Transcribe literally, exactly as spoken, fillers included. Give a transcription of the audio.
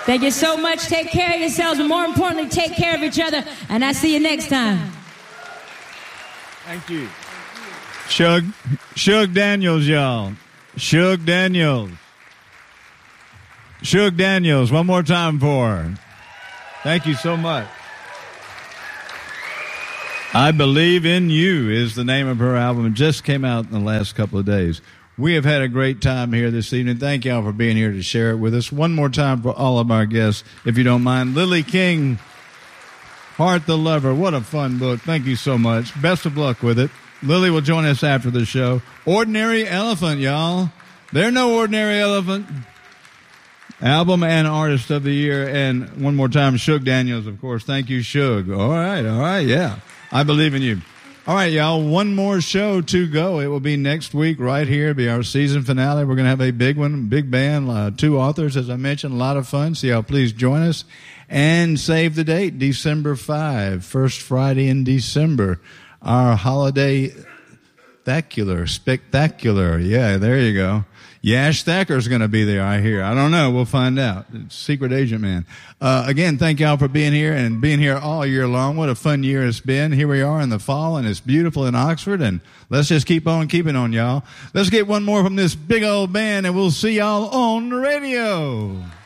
Thank you so much. Take care of yourselves, but more importantly, take care of each other. And I'll see you next time. Thank you. Shug, Shug Daniels, y'all. Shug Daniels. Shug Daniels, one more time for her. Thank you so much. I Believe in You is the name of her album. It just came out in the last couple of days. We have had a great time here this evening. Thank y'all for being here to share it with us. One more time for all of our guests, if you don't mind. Lily King, Heart the Lover. What a fun book. Thank you so much. Best of luck with it. Lily will join us after the show. Ordinary Elephant, y'all. They're no ordinary elephant. Album and Artist of the Year. And one more time, Shug Daniels, of course. Thank you, Shug. All right, all right, yeah. I Believe in You. All right, y'all, one more show to go. It will be next week right here. It'll be our season finale. We're going to have a big one, big band, uh, two authors, as I mentioned, a lot of fun. So y'all please join us. And save the date, December fifth, first Friday in December. Our holiday spectacular, spectacular. Yeah, there you go. Yash Thacker's going to be there, I hear. I don't know. We'll find out. It's Secret Agent Man. Uh, again, thank y'all for being here and being here all year long. What a fun year it's been. Here we are in the fall, and it's beautiful in Oxford, and let's just keep on keeping on, y'all. Let's get one more from this big old band, and we'll see y'all on the radio.